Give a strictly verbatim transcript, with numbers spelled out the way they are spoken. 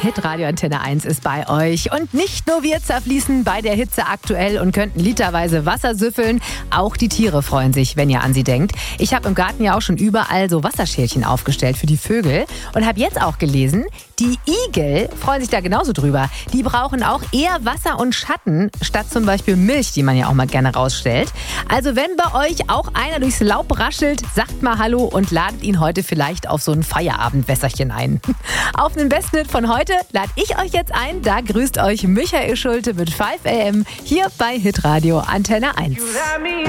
Hitradio Antenne eins ist bei euch. Und nicht nur wir zerfließen bei der Hitze aktuell und könnten literweise Wasser süffeln. Auch die Tiere freuen sich, wenn ihr an sie denkt. Ich habe im Garten ja auch schon überall so Wasserschälchen aufgestellt für die Vögel. Und habe jetzt auch gelesen, die Igel freuen sich da genauso drüber. Die brauchen auch eher Wasser und Schatten, statt zum Beispiel Milch, die man ja auch mal gerne rausstellt. Also wenn bei euch auch einer durchs Laub raschelt, sagt mal Hallo und ladet ihn heute vielleicht auf so ein Feierabendwässerchen ein. Auf den Bestnet von heute lade ich euch jetzt ein. Da grüßt euch Michael Schulte mit fünf A M hier bei Hitradio Antenne eins.